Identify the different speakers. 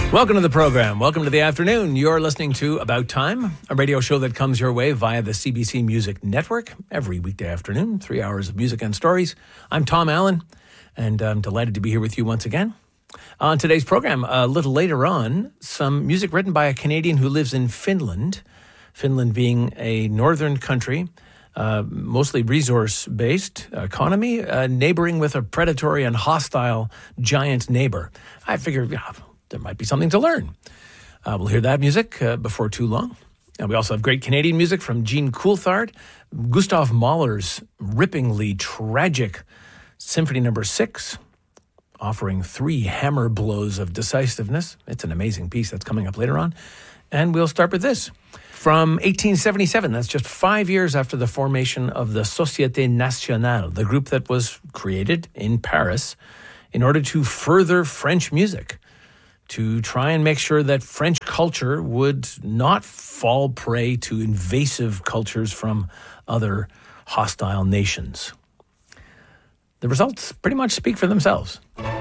Speaker 1: Welcome to the program. Welcome to the afternoon. You're listening to About Time, a radio show that comes your way via the CBC Music Network every weekday afternoon, 3 hours of music and stories. I'm Tom Allen, and I'm delighted to be here with you once again. On today's program, a little later on, some music written by a Canadian who lives in Finland, Finland being a northern country, mostly resource-based economy, neighboring with a predatory and hostile giant neighbor. I figured, there might be something to learn. We'll hear that music before too long. And we also have great Canadian music from Jean Coulthard, Gustav Mahler's ripplingly tragic Symphony No. 6, offering 3 hammer blows of decisiveness. It's an amazing piece that's coming up later on. And we'll start with this. From 1877, that's just 5 years after the formation of the Société Nationale, the group that was created in Paris in order to further French music, to try and make sure that French culture would not fall prey to invasive cultures from other hostile nations. The results pretty much speak for themselves.